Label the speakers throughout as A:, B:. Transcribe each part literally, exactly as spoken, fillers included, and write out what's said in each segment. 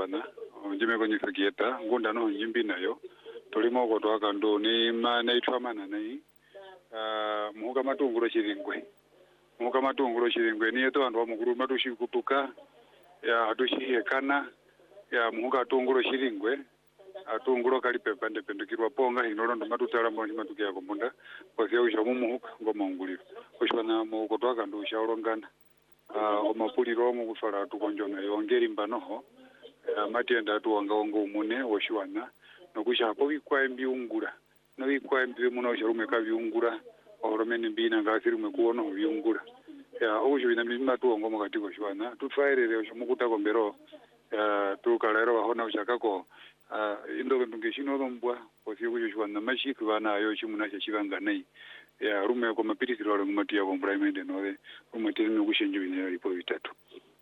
A: shwana njime kwenye fikieta ngunda no njimbi nayo tulimo ko twaka ndo ni mana itwamana nei uh, muhuka matunguro chiringwe muhuka matunguro chiringwe ni eto andu amukuru matushi kutuka ya atushi kana ya muhuka tunguro chiringwe atunguro kalipe pande pendukirwa ponga inoro ndo matutala mboni matukia komunda kwase usha mumuhuka ngomonguliro kushwana mu ko twaka ndo shaurongana uh, omapuliro mu kusala tukonjona yongeri mbanoho uh, matienda tuwanga ongo umune woshwana nokusha hapo bikwa mbiungura no bikwa mbi muno sharume ka biungura oromene mbina ngasiri mwekuona biungura ya ojo bina mima tu ngo mukati ko shwana tutfairere osho mukuta kombero ya tukalero bahona ushakako indo ndungeshino lombwa kosi kujo shwana mashiku bana ayo chimuna chibanga nei ya rume ko mapirisi ro ngumati ya komprime no rume tene kushenje bine ripo bitatu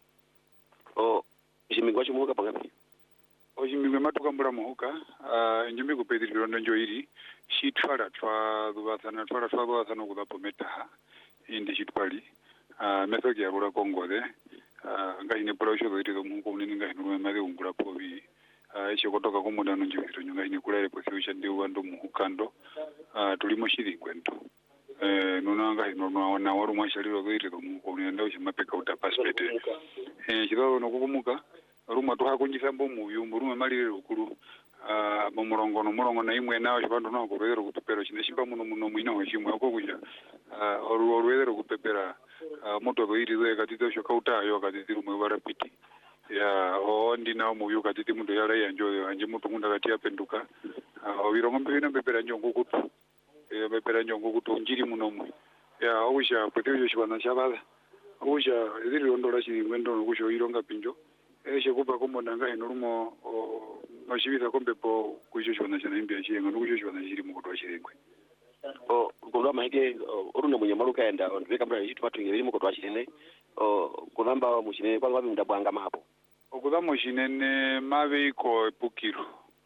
B: o jimingwa chimuka pangapi
A: ojimingwe matuka mbura muhuka uh, njimbi kupediri birondo njoiri shitwara twa dubathana twara twa dubathana kudapo metaha indi shitwali uh, methoki ya rura kongode uh, ngahine pula usho doiri do muhuka unini ngahine rume madhi ungura pobi uh, ishe kotoka kumuda nunjibiro ngahine kulare posi usha ndi uwandu muhukando uh, tulimo shiri kwento uh, nuna ngahine na waru mwashaliro doiri do muhuka unini nda usha mapeka utapaspete uh, shidawo nukukumuka rumwa tuhakunjisa mbo muyumbu rumwe malire rukuru ah mu murongo no murongo na imwe nawo chibandu no kurero kutupero chine shimba muno muno mwina hoshimwe okokuja ah oru orwedero kutepera moto doiri zo katito sho kauta yo katiti rumwe barapiti ya o ndina mu yo katiti mundo yala yanjo anje mutu munda katia penduka o birongo mbina bepera njongo kutu e bepera njongo kutu njiri muno mwe ya osha pete shibana shabala osha ziri ondora chi ngwendo no kusho ironga pinjo eshe kupa kombona nga ino rumo mashibisa kombe po kujoshwana chana imbia chirenga nukujoshwana chiri mukotwa chirengwe
B: o kulwa maike oruna munyamaru kaenda ondweka mbra yitu matungire mukotwa chirene o kulamba muchine kwa ngapi mndabwanga mapo
A: okudamo chinene mabe iko epukiro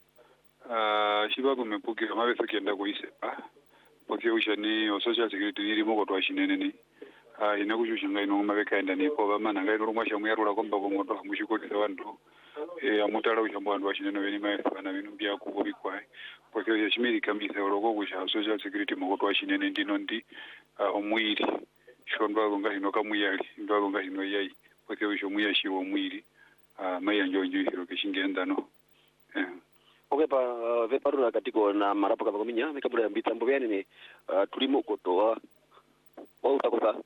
A: ah shibabu mepukiro mabe sekenda kuisepa poke ushani o social security iri mukotwa chinene ni ah ina kujushanga ino mabe kaenda nipo bamana ngaino rumwa shamuyarula komba komoto mushikoti wandu e amutala ujambo wandu wachinene beni maesa na binu bya kubikwa poke ya chimiri kamisa oloko kusha social security mukotwa chinene ndino ndi omwiri shondwa longa ino kamuyali ndwa longa ino yai poke usho muyashi wo mwiri ah maya njonjo hiro kishingenda no eh
B: okay pa veparura katiko na marapo kama minya mekabula mbita mbogani ni tulimo kotoa o utakosa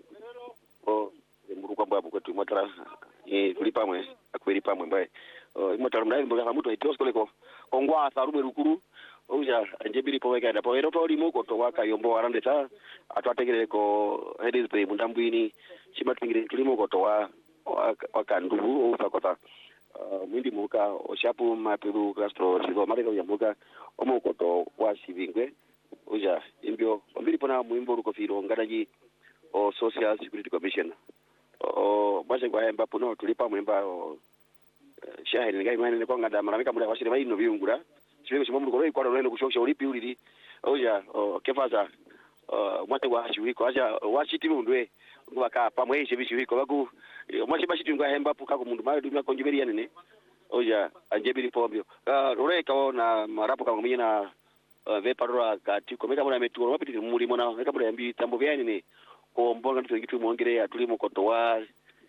B: o muruka mbabo kwetu motara eh tulipamwe akweli pamwe mbaye o motara mnaye mboga muto itioskoleko ongwa sarube rukuru oja njebiri poweka da powero to limo kotoa kayombo arande ta atwategere ko headis bay mundambwini chimatwingire tulimo kotoa wakandubu o utakosa mwindi muka oshapu mapelu kastro tizo mareka yamuka omokoto wasivingwe uja imbio ombiri pona muimbo rukofiro ngadaji o social security commission o baje kwa hemba puno tulipa mwimba o shahiri ngai mane ko ngada maramika mura washire bayino biungura chiwe chimo murukoro ikwaro leno kushosha ulipi uliri uja kefaza mwate wa chiwiko aja wachiti mundwe ngwaka pamwe chibichiko bagu mwachi bachitu ngwa hemba puka ko mundu mali dumya konjiberi yanene oja anjebiri pombio ah roreka ona marapo kama mwenye na ve parora kati komeka mwana metu wapiti muri mwana weka bura yambi tambo byani ne ko mbonga ndo gitu mwongere ya tulimo kotowa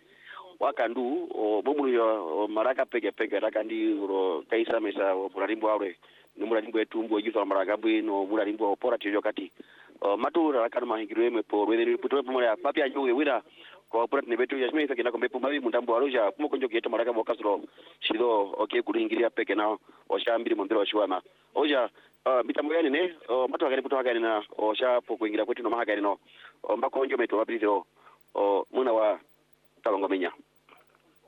B: wakandu o bomuru yo maraka pege pege rakandi ro kaisa mesa burarimbo aure numurarimbo etumbo yizo maraka bwino murarimbo pora tiyo kati matura rakana mahingirwe mepo wethe puto pamara papia nyowe wira ko pura ne betu yasme isa kina kombe pumabi mundambo aroja kumo konjo kieto maraka bokasro shido okay kuringiria peke na oshambiri mondero shwana oja mitambo yani ne matu akani puto akani na osha po kuingira kwetu no mahakani no mbako njo meto wabirizo muna wa talongo menya